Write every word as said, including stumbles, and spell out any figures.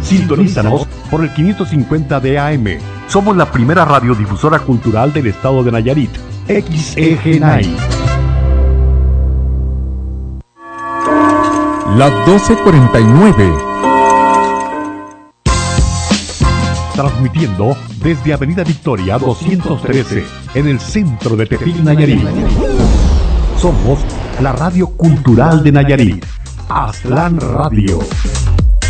Sintonízanos por el quinientos cincuenta de A M. Somos la primera radiodifusora cultural del estado de Nayarit. X E G N A I. Las doce cuarenta y nueve. Transmitiendo desde Avenida Victoria doscientos trece, en el centro de Tepic, Nayarit. Somos la radio cultural de Nayarit. Aztlán Radio.